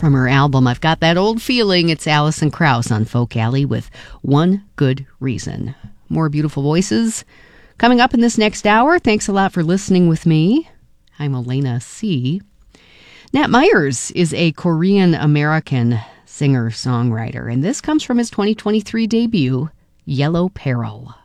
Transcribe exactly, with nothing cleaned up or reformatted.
From her album, I've Got That Old Feeling, it's Alison Krauss on Folk Alley with One Good Reason. More beautiful voices coming up in this next hour. Thanks a lot for listening with me. I'm Elena C. Nat Myers is a Korean-American singer-songwriter, and this comes from his twenty twenty-three debut, Yellow Peril.